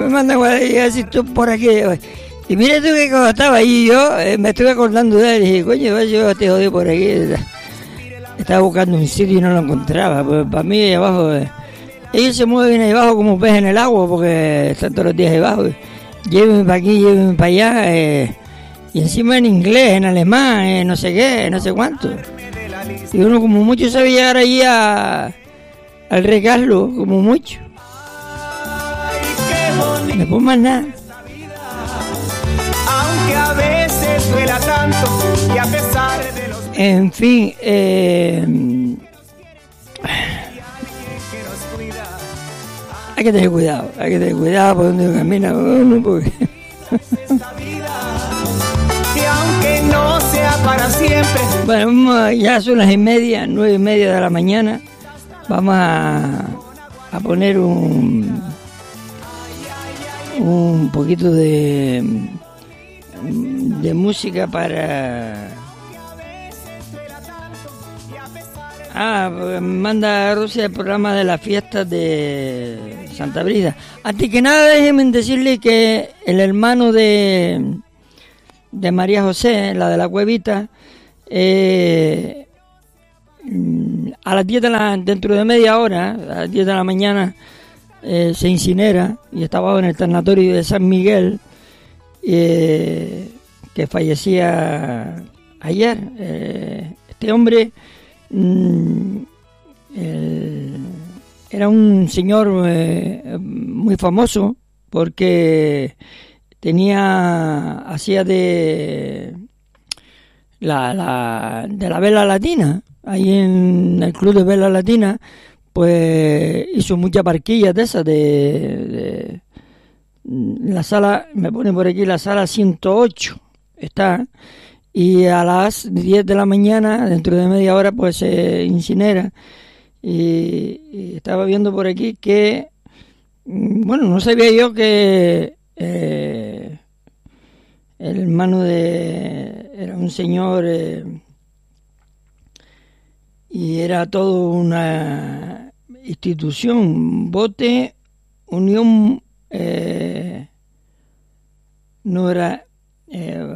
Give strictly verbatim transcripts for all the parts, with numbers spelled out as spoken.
me mandan a si tú por aquí. Y mira tú que cuando estaba ahí yo, eh, me estuve acordando de él y dije, coño, yo te jodí por aquí. Estaba buscando un sitio y no lo encontraba. Pues para mí ahí abajo, eh, ellos se mueven ahí abajo como pez en el agua porque están todos los días ahí abajo. Llévenme para aquí, llévenme para allá. Eh, y encima en inglés, en alemán, eh, no sé qué, no sé cuánto. Y uno como mucho sabe llegar allí a, al Rey Carlos, como mucho. Después más nada. Aunque a veces duela tanto y a pesar de los... En fin, eh, hay que tener cuidado, hay que tener cuidado por donde camina uno, porque... Y aunque no sea para siempre. Bueno, ya son las y media, nueve y media de la mañana. Vamos a, a poner un un poquito de de música para... Ah, manda a Rusia el programa de las fiestas de Santa Brida. Antes que nada, déjenme decirle que el hermano de de María José, la de la Cuevita, eh, a las diez de la, dentro de media hora, a las diez de la mañana, eh, se incinera y estaba en el tanatorio de San Miguel, eh, que fallecía ayer. Eh, este hombre mm, el, era un señor eh, muy famoso porque tenía, hacía de la, la de la vela latina, ahí en el club de vela latina, pues hizo muchas barquillas de esas, de, de la sala, me pone por aquí la sala ciento ocho, está, y a las diez de la mañana, dentro de media hora, pues se incinera, y, y estaba viendo por aquí que, bueno, no sabía yo que Eh, el hermano de era un señor eh, y era todo una institución, Bote Unión eh, no era eh,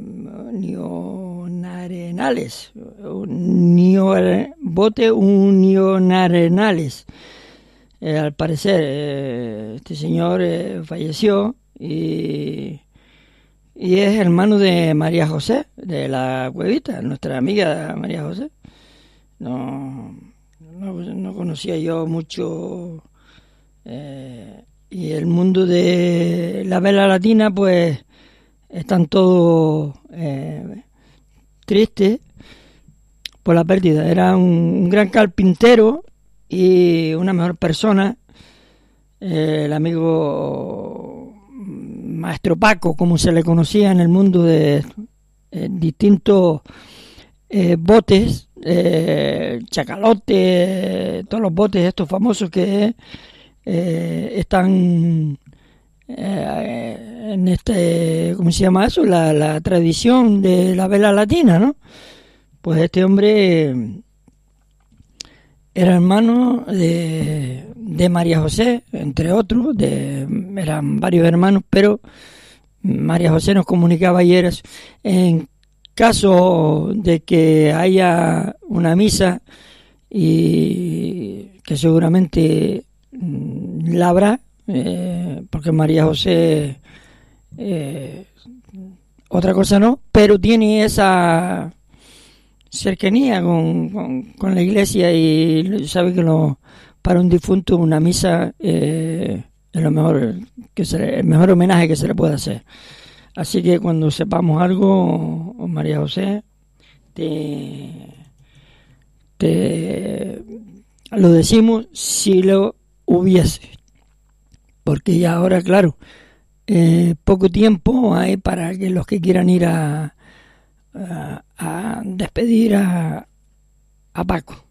Unionarenales Unión, Bote Unionarenales. Eh, al parecer eh, este señor eh, falleció y, y es hermano de María José, de la Cuevita, nuestra amiga María José. No, no, no conocía yo mucho eh, y el mundo de la vela latina pues están todos eh, tristes por la pérdida. Era un, un gran carpintero y una mejor persona, eh, el amigo Maestro Paco, como se le conocía en el mundo de eh, distintos eh, botes, eh, chacalote, todos los botes estos famosos que eh, están eh, en este, ¿cómo se llama eso? La, la tradición de la vela latina, ¿no? Pues este hombre era hermano de, de María José, entre otros, de, eran varios hermanos, pero María José nos comunicaba ayer, en caso de que haya una misa, y que seguramente la habrá, eh, porque María José, eh, otra cosa no, pero tiene esa cercanía con, con, con la iglesia y sabe que lo, para un difunto una misa eh, es lo mejor que se, el mejor homenaje que se le puede hacer. Así que cuando sepamos algo, María José, te, te lo decimos si lo hubiese, porque ya ahora, claro, eh, poco tiempo hay para que los que quieran ir a A, a despedir a, a Paco.